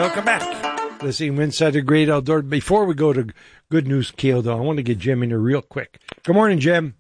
Welcome back. Listening to Inside the Great Outdoors. Before we go to Good News Kale, though, I want to get Jim in here real quick. Good morning, Jim.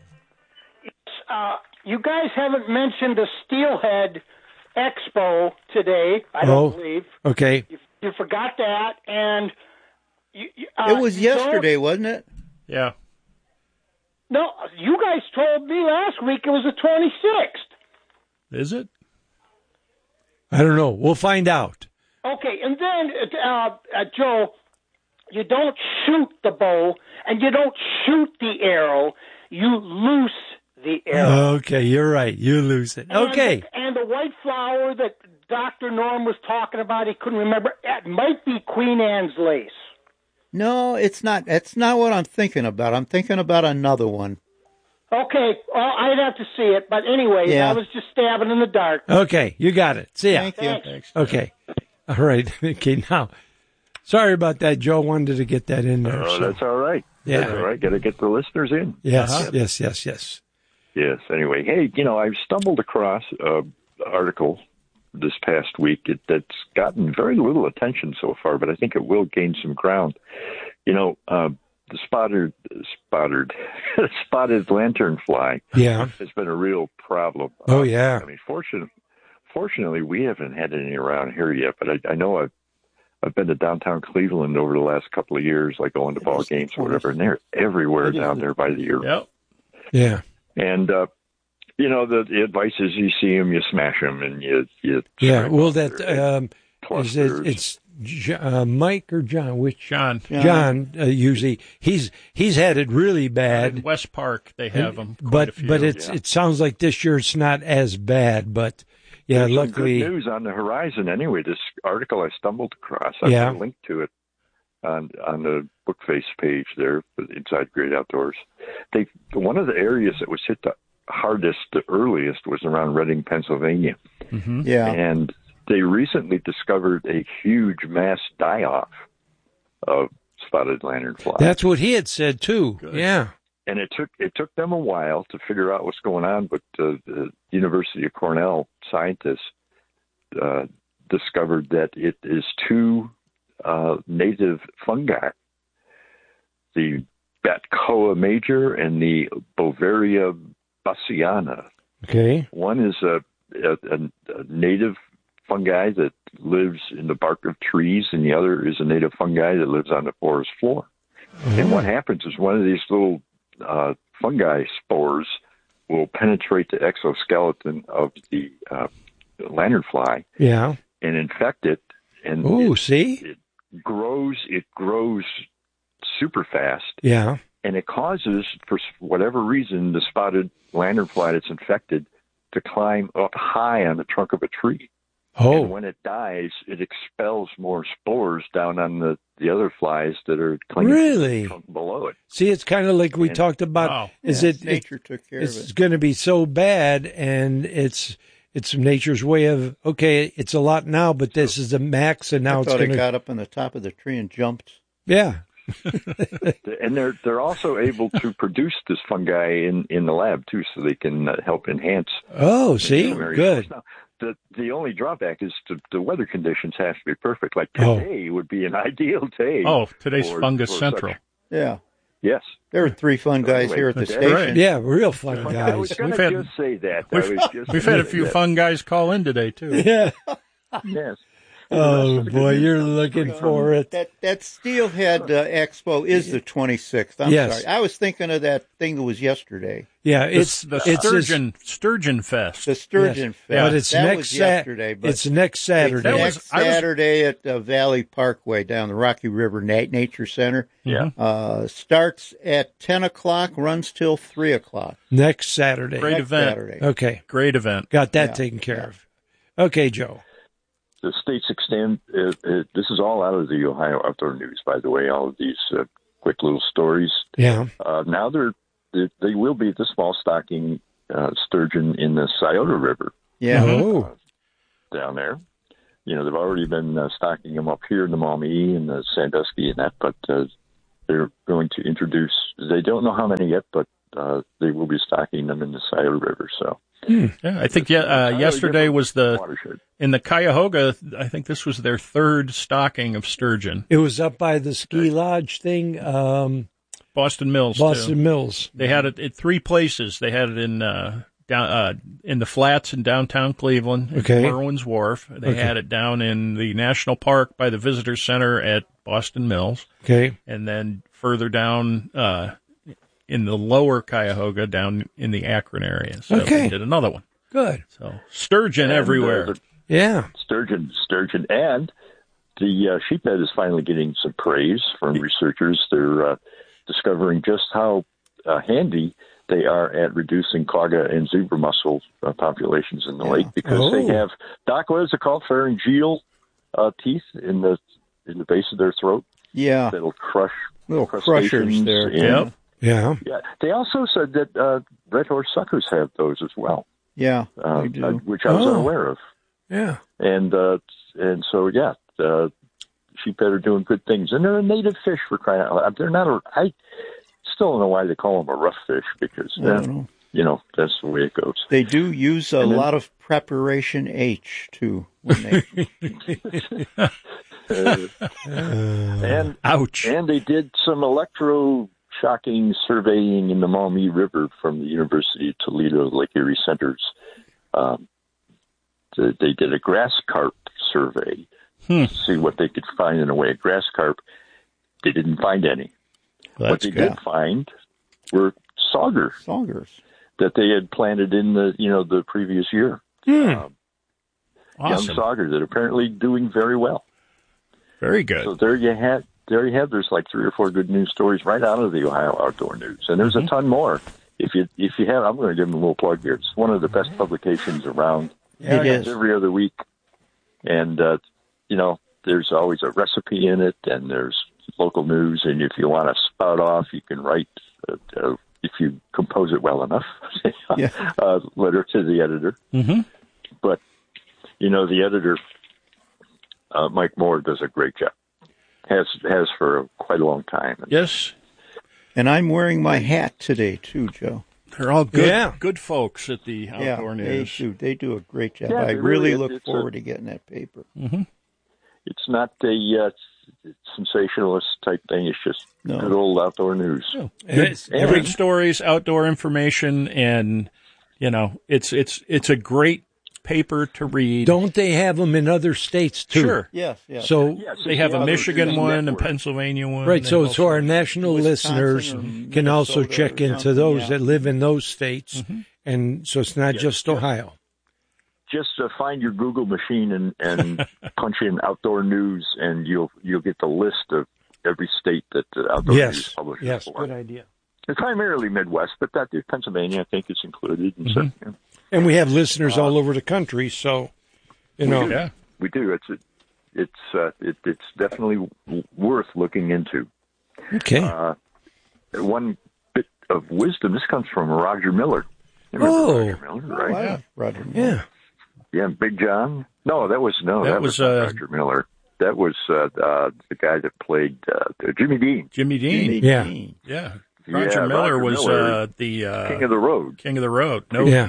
You guys haven't mentioned the Steelhead Expo today, I don't believe. Okay. You forgot that, and... it was yesterday, wasn't it? Yeah. No, you guys told me last week it was the 26th. Is it? I don't know. We'll find out. Okay, and then, Joe, you don't shoot the bow, and you don't shoot the arrow. You loose the arrow. Okay, you're right. You lose it. Okay. And the white flower that Dr. Norm was talking about, he couldn't remember, it might be Queen Anne's lace. No, it's not. That's not what I'm thinking about. I'm thinking about another one. Okay, well, I'd have to see it, but anyway, I was just stabbing in the dark. Okay, you got it. See ya. Thank you. Thanks. Okay. All right. Okay, now, sorry about that, Joe. Wanted to get that in there. Oh, that's all right. Yeah. That's all right. Got to get the listeners in. Yes, yes. Yes, anyway. Hey, I've stumbled across an article this past week that's gotten very little attention so far, but I think it will gain some ground. The spotted lanternfly has been a real problem. Oh, yeah. I mean, fortunately, we haven't had any around here yet, but I know I've been to downtown Cleveland over the last couple of years, like going to ball games or whatever, and they're everywhere down there by the year. Yep. Yeah. And, the advice is you see them, you smash them, and you yeah, well, that it's Mike or John? Which John? John usually he's had it really bad. In West Park, they have them. But it sounds like this year it's not as bad. But yeah, there's luckily some good news on the horizon. Anyway, this article I stumbled across, I put a link to it on the Bookface page there, Inside Great Outdoors. One of the areas that was hit the hardest, the earliest, was around Reading, Pennsylvania. Mm-hmm. Yeah, and they recently discovered a huge mass die-off of spotted lanternfly. That's what he had said too. Good. Yeah, and it took them a while to figure out what's going on, but the University of Cornell scientists discovered that it is two native fungi, the Batcoa major and the Bovaria bassiana. Okay. One is a native fungi that lives in the bark of trees, and the other is a native fungi that lives on the forest floor. Mm-hmm. And what happens is one of these little fungi spores will penetrate the exoskeleton of the lanternfly, and infect it. And it grows super fast. Yeah. And it causes, for whatever reason, the spotted lanternfly that's infected to climb up high on the trunk of a tree. Oh. And when it dies, it expels more spores down on the other flies that are clinging to the trunk below it. See, it's kind of like we talked about. Wow. Nature took care of it. It's going to be so bad, and it's nature's way of, okay, it's a lot now, but this is the max, and now it's going to... it got up on the top of the tree and jumped. Yeah. And they're also able to produce this fungi in the lab too, so they can help enhance. Oh, see, good. Now, the only drawback is the weather conditions have to be perfect. Like today would be an ideal day. Oh, today's Fungus Central. Yeah. Yes. There were three fun guys here at the station. Right. Yeah, real fun guys. I was going to just say that. We've had a few fun guys call in today too. Yeah. Yes. Oh, boy, you're looking for it. That Steelhead Expo is the 26th. I'm sorry. I was thinking of that thing that was yesterday. Yeah, it's the Sturgeon Fest. The Sturgeon Fest. But it's was yesterday. But it's next Saturday. Next Saturday at Valley Parkway down the Rocky River Nature Center. Yeah. Starts at 10 o'clock, runs till 3 o'clock. Next Saturday. Great event. Saturday. Okay. Great event. Got that taken care of. Okay, Joe. The states extend. This is all out of the Ohio Outdoor News, by the way. All of these quick little stories. Yeah. Now they will be the small stocking sturgeon in the Scioto River. Yeah. Down there. They've already been stocking them up here in the Maumee and the Sandusky and that, but they're going to introduce. They don't know how many yet, but they will be stocking them in the Scioto River. So. Yeah, I think yesterday was in the Cuyahoga. I think this was their third stocking of sturgeon. It was up by the ski lodge thing. Boston Mills. Boston Mills. They had it at three places. They had it in in the flats in downtown Cleveland, at Merwin's Wharf. They had it down in the National Park by the Visitor Center at Boston Mills. Okay. And then further down in the lower Cuyahoga, down in the Akron area. So they did another one. Good. So sturgeon everywhere. Sturgeon. And the sheephead is finally getting some praise from researchers. They're discovering just how handy they are at reducing quagga and zebra mussel populations in the lake, because they have, Doc, what is it called? Pharyngeal teeth in the base of their throat. Yeah. That'll crush little crushers there. Yeah. They also said that red horse suckers have those as well. Yeah, they do. Which I was unaware of. Yeah. And so sheephead are doing good things, and they're a native fish, for crying out loud. They're not I still don't know why they call them a rough fish, because that's the way it goes. They do use a lot of preparation H too. When and ouch! And they did some electroshocking surveying in the Maumee River from the University of Toledo Lake Erie Centers. They did a grass carp survey to see what they could find in the way of grass carp. They didn't find any. What they did find were saugers that they had planted in the previous year. Awesome. Young sauger that are apparently doing very well. Very good. So there you have. There's like 3 or 4 good news stories right out of the Ohio Outdoor News, and there's a ton more. If you have, I'm going to give them a little plug here. It's one of the best publications around. It is every other week, and there's always a recipe in it, and there's local news, and if you want to spout off, you can write, if you compose it well enough, letter to the editor. Mm-hmm. But, the editor, Mike Moore, does a great job. Has for quite a long time. Yes. And I'm wearing my hat today, too, Joe. They're all good folks at the Outdoor News. They do a great job. Yeah, I really look forward to getting that paper. Mm-hmm. It's not a sensationalist type thing. It's just good old outdoor news. Oh. Good stories, outdoor information, and it's a great paper to read. Don't they have them in other states too? Sure. Yes. So they have a Michigan one, a Pennsylvania one. Right. So our national listeners can also check into those that live in those states, and so it's not just Ohio. Just find your Google machine and punch in outdoor news, and you'll get the list of every state that outdoor news publishes. Yes, for. good idea. It's primarily Midwest, but Pennsylvania, I think, is included. And and we have listeners all over the country, so we do. It's definitely worth looking into. Okay. One bit of wisdom. This comes from Roger Miller. Roger Miller, right? Wow. Roger Miller. Yeah, Big John. No, that was Roger Miller. That was the guy that played Jimmy Dean. Jimmy Dean. Yeah. Roger Miller was the King of the Road. King of the Road.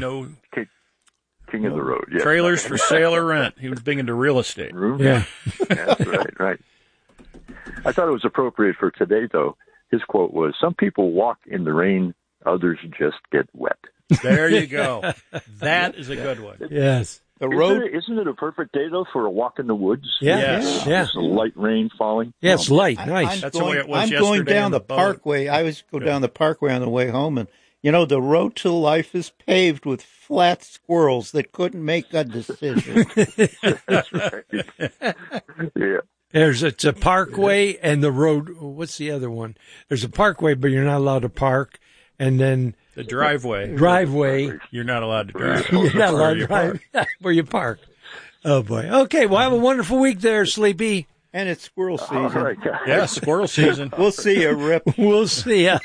King of the Road. Yeah. Trailers for sale or rent. He was big into real estate. Yeah. That's right. I thought it was appropriate for today, though. His quote was, "Some people walk in the rain, others just get wet." There you go. That is a good one. Yes. Isn't it a perfect day, though, for a walk in the woods? Yeah. Just a light rain falling. Yeah, it's light. Nice. That's the way it was I'm yesterday going down the boat. Parkway. I always go down the Parkway on the way home, and, the road to life is paved with flat squirrels that couldn't make a decision. That's right. Yeah. It's a parkway and the road. What's the other one? There's a parkway, but you're not allowed to park. And then the driveway. You're not allowed to drive. You're not allowed to drive where you park. Oh, boy. Okay, well, have a wonderful week there, Sleepy. And it's squirrel season. All right, guys. Yeah, squirrel season. We'll see you, Rip. We'll see you.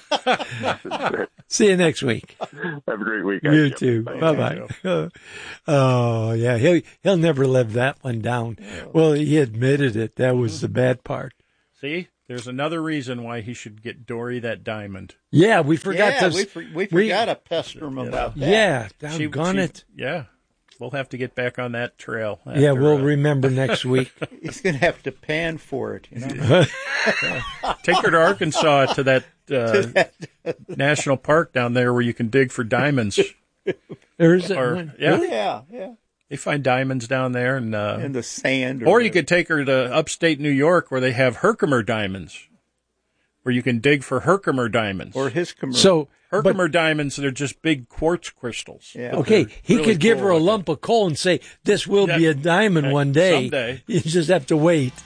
See you next week. Have a great week, guys. You too. Bye-bye. Oh, yeah. He'll never live that one down. Well, he admitted it. That was the bad part. See? There's another reason why he should get Dory that diamond. Yeah, we forgot to. We forgot to pester him about that. Yeah, doggone it. Yeah. We'll have to get back on that trail. Yeah, we'll remember next week. He's going to have to pan for it, you know. Take her to Arkansas to that national park down there where you can dig for diamonds. There's one. Yeah. They find diamonds down there and in the sand. Or you could take her to upstate New York where they have Herkimer diamonds, where you can dig for Herkimer diamonds. Or Hiscomer. So Herkimer diamonds, they're just big quartz crystals. Yeah. Okay, he could give her a lump of coal and say, this will be a diamond one day. Someday. You just have to wait.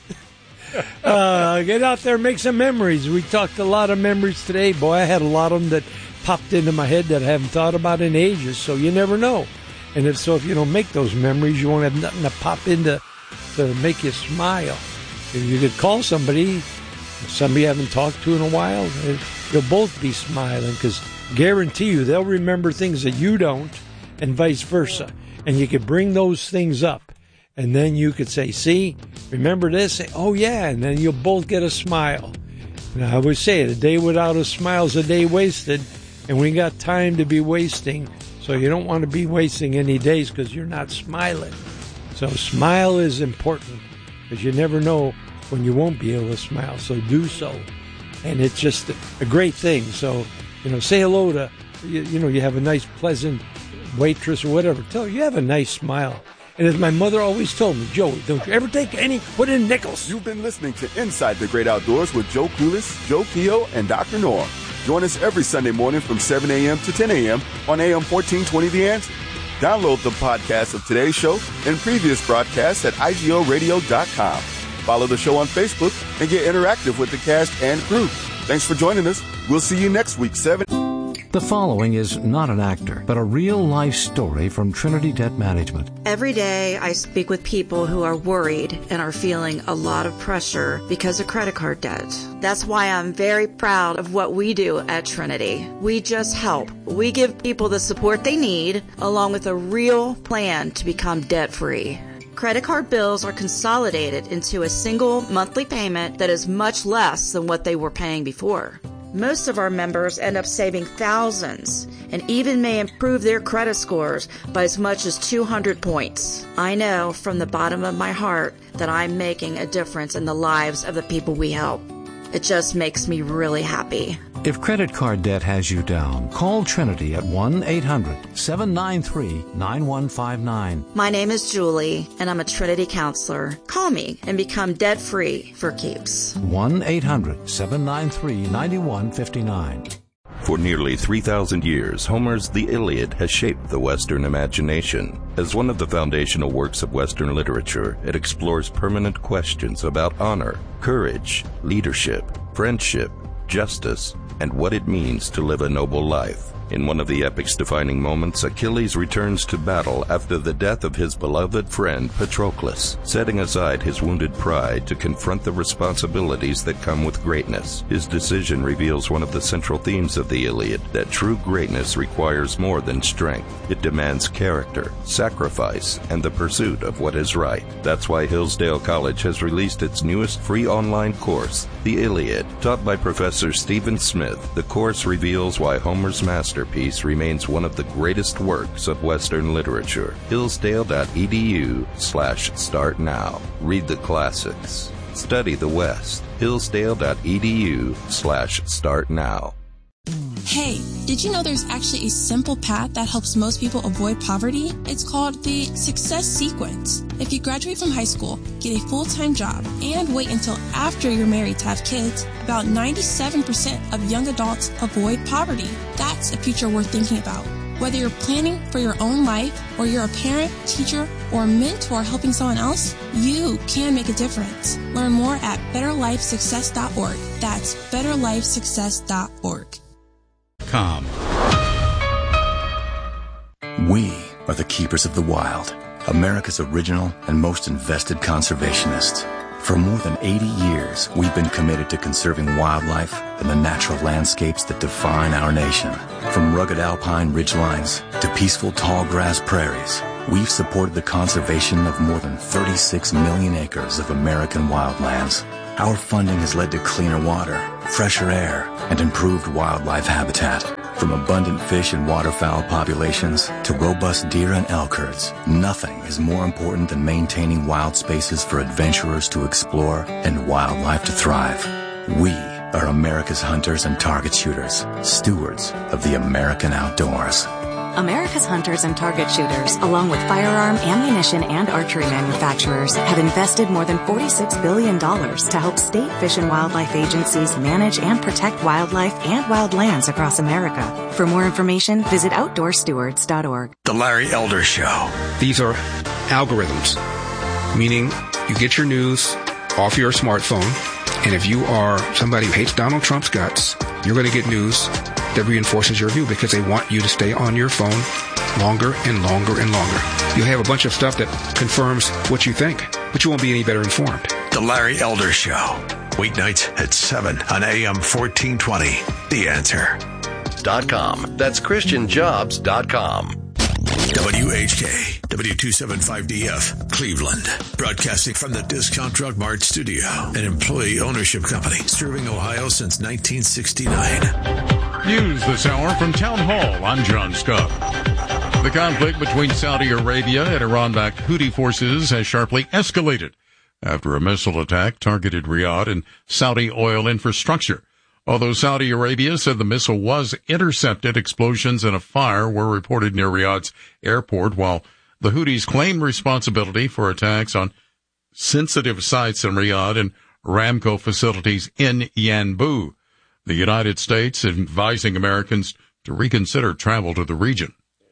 Get out there, make some memories. We talked a lot of memories today. Boy, I had a lot of them that popped into my head that I haven't thought about in ages, so you never know. And if you don't make those memories, you won't have nothing to pop into to make you smile. If you could call somebody you haven't talked to in a while, you'll both be smiling, because guarantee you they'll remember things that you don't, and vice versa. And you could bring those things up, and then you could say, see, remember this? Say, oh, yeah, and then you'll both get a smile. And I always say it, a day without a smile is a day wasted, and we got time to be wasting. So you don't want to be wasting any days because you're not smiling. So smile is important, because you never know when you won't be able to smile. So do so. And it's just a great thing. So, say hello to, you have a nice, pleasant waitress or whatever. Tell her you have a nice smile. And as my mother always told me, Joey, don't you ever take any, put in nickels. You've been listening to Inside the Great Outdoors with Joe Kulis, Joe Keogh, and Dr. Norm. Join us every Sunday morning from 7 a.m. to 10 a.m. on AM 1420 The Answer. Download the podcast of today's show and previous broadcasts at IGOradio.com. Follow the show on Facebook and get interactive with the cast and crew. Thanks for joining us. We'll see you next week, 7. The following is not an actor, but a real-life story from Trinity Debt Management. Every day I speak with people who are worried and are feeling a lot of pressure because of credit card debt. That's why I'm very proud of what we do at Trinity. We just help. We give people the support they need, along with a real plan to become debt-free. Credit card bills are consolidated into a single monthly payment that is much less than what they were paying before. Most of our members end up saving thousands and even may improve their credit scores by as much as 200 points. I know from the bottom of my heart that I'm making a difference in the lives of the people we help. It just makes me really happy. If credit card debt has you down, call Trinity at 1-800-793-9159. My name is Julie, and I'm a Trinity counselor. Call me and become debt-free for keeps. 1-800-793-9159. For nearly 3,000 years, Homer's The Iliad has shaped the Western imagination. As one of the foundational works of Western literature, it explores permanent questions about honor, courage, leadership, friendship, justice, and what it means to live a noble life. In one of the epic's defining moments, Achilles returns to battle after the death of his beloved friend Patroclus, setting aside his wounded pride to confront the responsibilities that come with greatness. His decision reveals one of the central themes of the Iliad, that true greatness requires more than strength. It demands character, sacrifice, and the pursuit of what is right. That's why Hillsdale College has released its newest free online course, The Iliad. Taught by Professor Stephen Smith, the course reveals why Homer's masterpiece remains one of the greatest works of Western literature. Hillsdale.edu/start now. Read the classics. Study the West. Hillsdale.edu/start now. Hey, did you know there's actually a simple path that helps most people avoid poverty? It's called the Success Sequence. If you graduate from high school, get a full-time job, and wait until after you're married to have kids, about 97% of young adults avoid poverty. That's a future worth thinking about. Whether you're planning for your own life, or you're a parent, teacher, or mentor helping someone else, you can make a difference. Learn more at betterlifesuccess.org. That's betterlifesuccess.org. We are the keepers of the wild, America's original and most invested conservationists. For more than 80 years, we've been committed to conserving wildlife and the natural landscapes that define our nation. From rugged alpine ridgelines to peaceful tall grass prairies, we've supported the conservation of more than 36 million acres of American wildlands. Our funding has led to cleaner water, fresher air, and improved wildlife habitat. From abundant fish and waterfowl populations to robust deer and elk herds, nothing is more important than maintaining wild spaces for adventurers to explore and wildlife to thrive. We are America's hunters and target shooters, stewards of the American outdoors. America's hunters and target shooters, along with firearm, ammunition, and archery manufacturers, have invested more than $46 billion to help state fish and wildlife agencies manage and protect wildlife and wildlands across America. For more information, visit OutdoorStewards.org. The Larry Elder Show. These are algorithms, meaning you get your news off your smartphone, and if you are somebody who hates Donald Trump's guts, you're going to get news that reinforces your view because they want you to stay on your phone longer and longer and longer. You'll have a bunch of stuff that confirms what you think, but you won't be any better informed. The Larry Elder Show. Weeknights at 7 on AM 1420. The Answer. .com. That's ChristianJobs.com. WHK, W275DF, Cleveland. Broadcasting from the Discount Drug Mart studio, an employee ownership company serving Ohio since 1969. News this hour from Town Hall. I'm John Scott. The conflict between Saudi Arabia and Iran-backed Houthi forces has sharply escalated after a missile attack targeted Riyadh and Saudi oil infrastructure. Although Saudi Arabia said the missile was intercepted, explosions and a fire were reported near Riyadh's airport, while the Houthis claimed responsibility for attacks on sensitive sites in Riyadh and Aramco facilities in Yanbu. The United States advising Americans to reconsider travel to the region.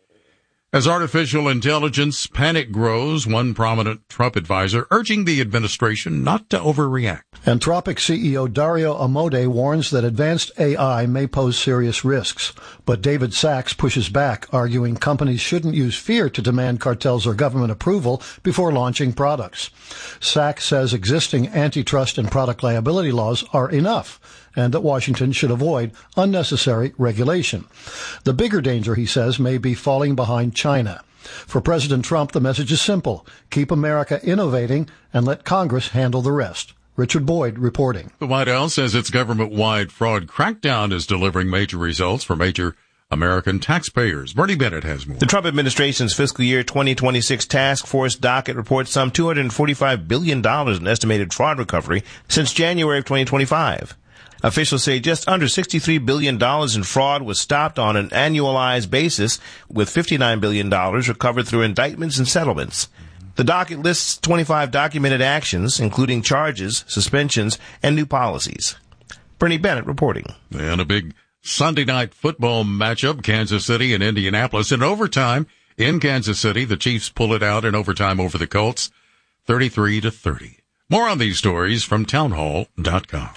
As artificial intelligence panic grows, one prominent Trump advisor urging the administration not to overreact. Anthropic CEO Dario Amodei warns that advanced AI may pose serious risks, but David Sachs pushes back, arguing companies shouldn't use fear to demand cartels or government approval before launching products. Sachs says existing antitrust and product liability laws are enough, and that Washington should avoid unnecessary regulation. The bigger danger, he says, may be falling behind China. For President Trump, the message is simple. Keep America innovating and let Congress handle the rest. Richard Boyd reporting. The White House says its government-wide fraud crackdown is delivering major results for major American taxpayers. Bernie Bennett has more. The Trump administration's fiscal year 2026 task force docket reports some $245 billion in estimated fraud recovery since January of 2025. Officials say just under $63 billion in fraud was stopped on an annualized basis, with $59 billion recovered through indictments and settlements. The docket lists 25 documented actions, including charges, suspensions, and new policies. Bernie Bennett reporting. And a big Sunday night football matchup, Kansas City and Indianapolis. In overtime, in Kansas City, the Chiefs pull it out in overtime over the Colts, 33-30. More on these stories from townhall.com.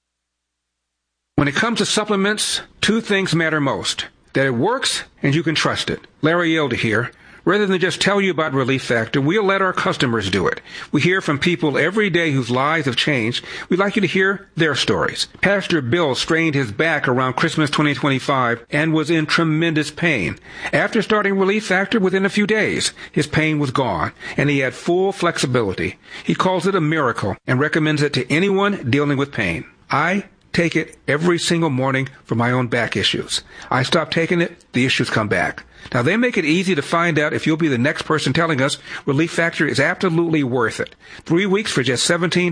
When it comes to supplements, two things matter most: that it works and you can trust it. Larry Elder here. Rather than just tell you about Relief Factor, we'll let our customers do it. We hear from people every day whose lives have changed. We'd like you to hear their stories. Pastor Bill strained his back around Christmas 2025 and was in tremendous pain. After starting Relief Factor, within a few days, his pain was gone, and he had full flexibility. He calls it a miracle and recommends it to anyone dealing with pain. I take it every single morning for my own back issues. I stop taking it, the issues come back. Now, they make it easy to find out if you'll be the next person telling us Relief Factor is absolutely worth it. 3 weeks for just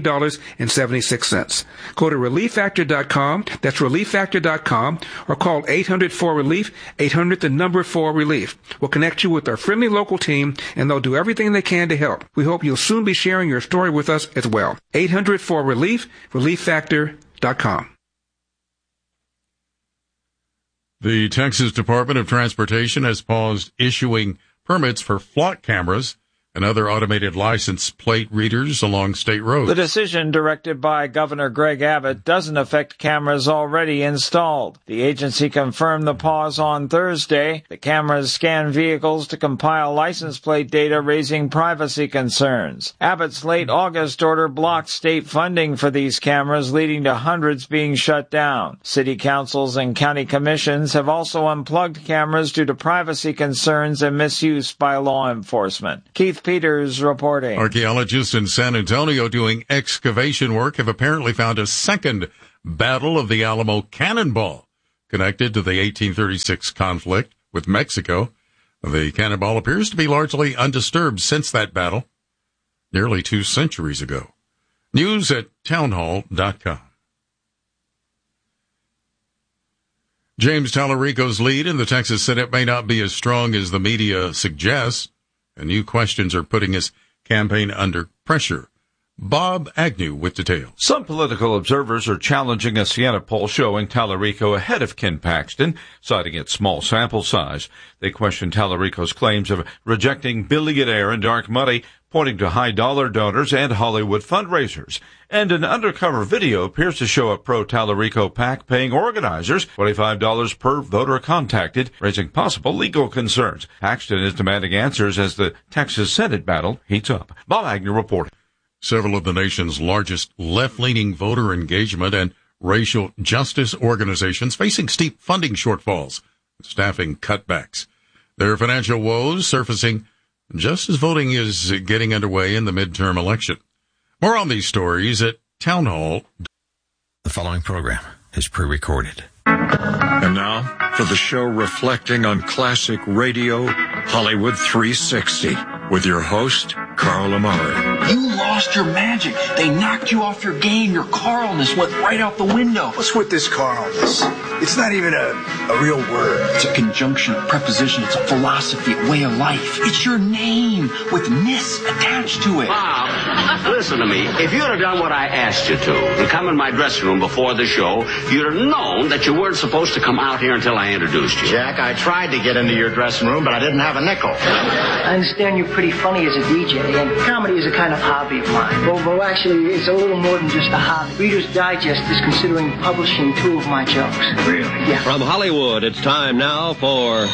$17.76. Go to ReliefFactor.com, that's ReliefFactor.com, or call 800-4RELIEF, 800-4RELIEF. We'll connect you with our friendly local team, and they'll do everything they can to help. We hope you'll soon be sharing your story with us as well. 800-4RELIEF, ReliefFactor.com. The Texas Department of Transportation has paused issuing permits for flock cameras and other automated license plate readers along state roads. The decision, directed by Governor Greg Abbott, doesn't affect cameras already installed. The agency confirmed the pause on Thursday. The cameras scan vehicles to compile license plate data, raising privacy concerns. Abbott's late August order blocked state funding for these cameras, leading to hundreds being shut down. City councils and county commissions have also unplugged cameras due to privacy concerns and misuse by law enforcement. Keith Peters reporting. Archaeologists in San Antonio doing excavation work have apparently found a second Battle of the Alamo cannonball connected to the 1836 conflict with Mexico. The cannonball appears to be largely undisturbed since that battle, nearly 2 centuries ago. News at townhall.com. James Tallarico's lead in the Texas Senate may not be as strong as the media suggests, and new questions are putting his campaign under pressure. Bob Agnew with details. Some political observers are challenging a Siena poll showing Tallarico ahead of Ken Paxton, citing its small sample size. They question Tallarico's claims of rejecting billionaire and dark money, pointing to high-dollar donors and Hollywood fundraisers. And an undercover video appears to show a pro-Tallarico PAC paying organizers $25 per voter contacted, raising possible legal concerns. Paxton is demanding answers as the Texas Senate battle heats up. Bob Agnew reporting. Several of the nation's largest left-leaning voter engagement and racial justice organizations facing steep funding shortfalls and staffing cutbacks. Their financial woes surfacing just as voting is getting underway in the midterm election. More on these stories at Town Hall. The following program is pre-recorded. And now for the show reflecting on classic radio, Hollywood 360, with your host, Carl Amari. You lost your magic. They knocked you off your game. Your Carlness went right out the window. What's with this Carlness? It's not even a real word. It's a conjunction, a preposition. It's a philosophy, a way of life. It's your name with ness attached to it. Bob, listen to me. If you'd have done what I asked you to and come in my dressing room before the show, you'd have known that you weren't supposed to come out here until I introduced you. Jack, I tried to get into your dressing room, but I didn't have a nickel. I understand you're pretty funny as a DJ, and comedy is a kind of hobby of mine. Well, actually, it's a little more than just a hobby. Reader's Digest is considering publishing 2 of my jokes. Really? Yeah. From Hollywood, it's time now for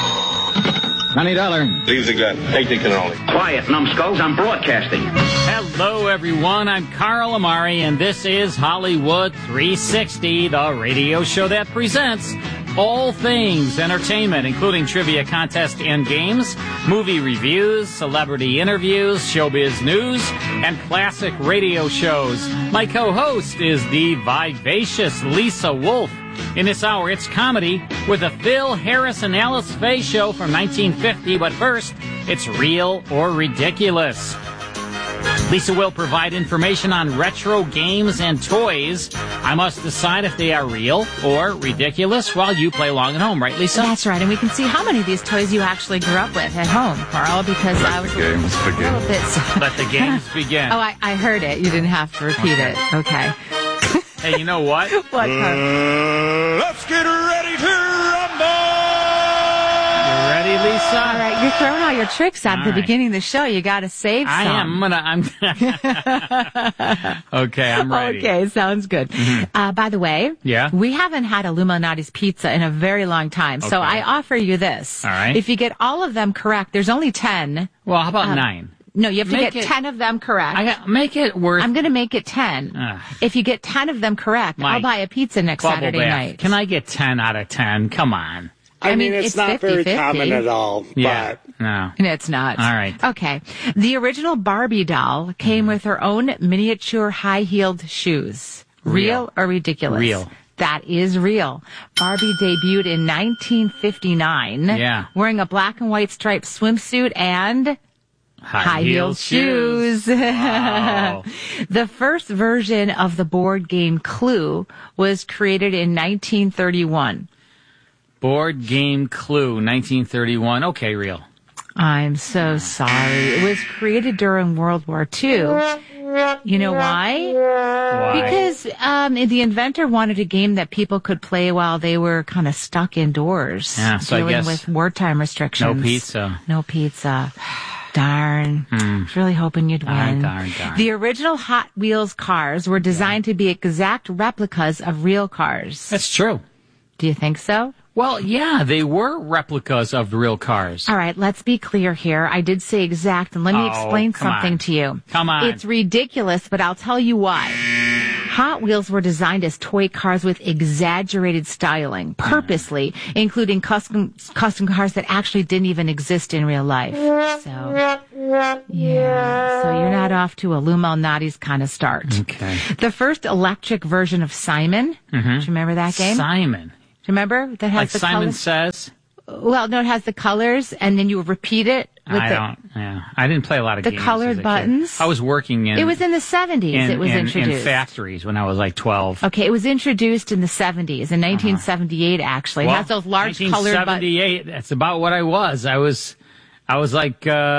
$20. Leave the gun. Take the cannoli. Quiet, numbskulls. I'm broadcasting. Hello, everyone. I'm Carl Amari, and this is Hollywood 360, the radio show that presents all things entertainment, including trivia contests and games, movie reviews, celebrity interviews, showbiz news, and classic radio shows. My co-host is the vivacious Lisa Wolf. In this hour, it's comedy with the Phil Harris and Alice Faye show from 1950, but first, it's Real or Ridiculous. Lisa will provide information on retro games and toys. I must decide if they are real or ridiculous while you play along at home, right, Lisa? That's right, and we can see how many of these toys you actually grew up with at home, Carl, because I was a little bit... Let the games begin. Oh, I heard it. You didn't have to repeat it. Okay. Hey, you know what? What, Carl? Let's get ready to rumble! You ready, Lisa? All right, you're throwing all your tricks out at the beginning of the show. You got to save some. I'm Okay, I'm ready. Okay, sounds good. Mm-hmm. By the way, we haven't had Illuminati's pizza in a very long time, so I offer you this. All right. If you get all of them correct, there's only 10. Well, how about 9? No, you have to Make get it- 10 of them correct. Make it worth... I'm going to make it 10. If you get 10 of them correct, I'll buy a pizza next Bubble Saturday bath. night. Can I get 10 out of 10? Come on. I mean, it's not very 50-50. common at all. Yeah. But No. It's not. All right. Okay. The original Barbie doll came with her own miniature high-heeled shoes. Real or ridiculous? Real. That is real. Barbie debuted in 1959. Yeah. Wearing a black and white striped swimsuit and... high-heeled shoes. Wow. The first version of the board game Clue was created in 1931. Board game Clue, 1931. Okay, real. I'm so sorry. It was created during World War II. You know why? Why? Because the inventor wanted a game that people could play while they were kind of stuck indoors, Yeah, so I dealing guess with wartime restrictions. No pizza. No pizza. Darn. I was really hoping you'd win. Darn. The original Hot Wheels cars were designed to be exact replicas of real cars. That's true. Do you think so? Well, yeah, they were replicas of the real cars. All right, let's be clear here. I did say exact, and let me explain come something on. to you. Come on. It's ridiculous, but I'll tell you why. Hot Wheels were designed as toy cars with exaggerated styling, purposely, including custom cars that actually didn't even exist in real life. So, Yeah, so you're not off to a Lou Malnati's kind of start. Okay. The first electric version of Simon. Do you remember that game? Simon. Do you remember? That has Like the Simon colors? Says? Well, no, it has the colors, and then you repeat it with I didn't play a lot of the games. colored as a kid. buttons. I was working in... It was in the 70s it was introduced. In factories when I was like 12. Okay, it was introduced in the 70s, in 1978, actually. Well, it has those large colored buttons. 1978, that's about what I was. I was like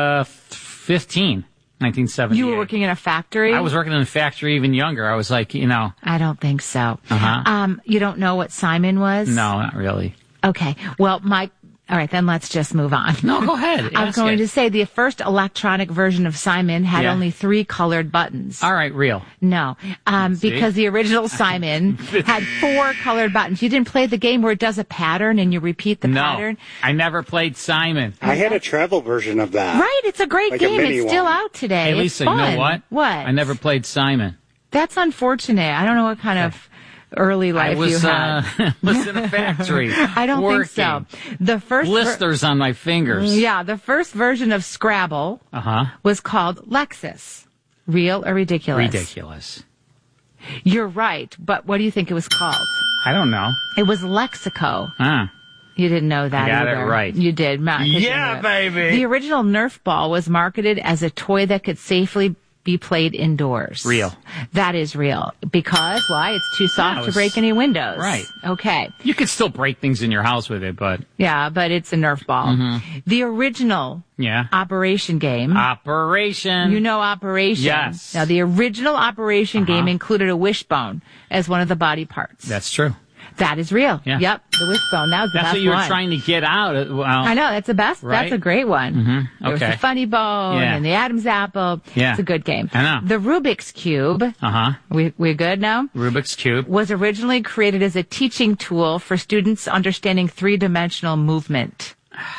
15, 1978. You were working in a factory? I was working in a factory even younger. I was like, I don't think so. Uh-huh. You don't know what Simon was? No, not really. Okay. Well, all right, then let's just move on. No, go ahead. I'm going to say the first electronic version of Simon had only 3 colored buttons. All right, real. No, because the original Simon had 4 colored buttons. You didn't play the game where it does a pattern and you repeat the pattern? I never played Simon. I had a travel version of that. Right, it's a great game. It's still out today. Hey, Lisa, it's fun. you know what? What? I never played Simon. That's unfortunate. I don't know what kind of early life you had. Was in a factory. I don't think so. The first blisters on my fingers. Yeah, the first version of Scrabble was called Lexus. Real or ridiculous? Ridiculous. You're right, but what do you think it was called? I don't know. It was Lexico. Ah. You didn't know that I got either. it right. You did, Matt. Yeah, baby. The original Nerf ball was marketed as a toy that could safely be played indoors. Real. That is real. Because, why? It's too soft to break any windows. Right. Okay. You could still break things in your house with it, but... Yeah, but it's a Nerf ball. The original Operation game. Operation. You know Operation. Yes. Now, the original Operation game included a wishbone as one of the body parts. That's true. That is real. Yeah. Yep, the wishbone. That was the That's best what you were one. trying to get out. Well, I know, that's the best. Right? That's a great one. There was Okay. the funny bone and the Adam's apple. Yeah. It's a good game. I know. The Rubik's Cube. We're good now? Rubik's Cube. Was originally created as a teaching tool for students understanding 3-dimensional movement.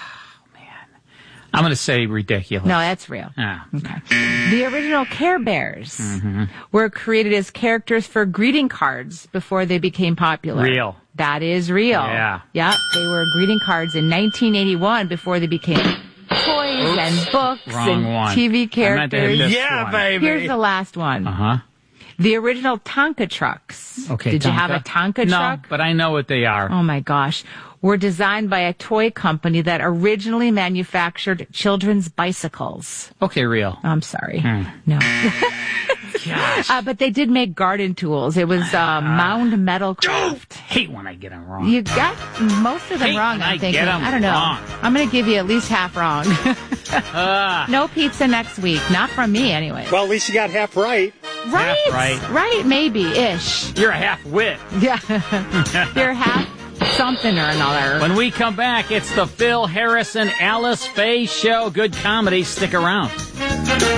I'm going to say ridiculous. No, that's real. Ah. Okay. The original Care Bears were created as characters for greeting cards before they became popular. Real. That is real. Yeah. Yep. They were greeting cards in 1981 before they became toys and books Wrong and one. TV I meant to hit characters. this one. Baby. Here's the last one. The original Tonka trucks. Okay. Did you have a Tonka no, truck? but I know what they are. Oh my gosh. Were designed by a toy company that originally manufactured children's bicycles. Okay, real. I'm sorry. No. But they did make garden tools. It was Mound Metal Craft. Hate when I get them wrong. You got most of them Hate wrong, when I'm I thinking. get 'em I don't know. wrong. I'm going to give you at least half wrong. No pizza next week. Not from me, anyway. Well, at least you got half right. Right. Half right. Right, maybe-ish. You're a half-wit. Yeah. You're half something or another. When we come back, it's the Phil Harrison Alice Faye Show. Good comedy. Stick around.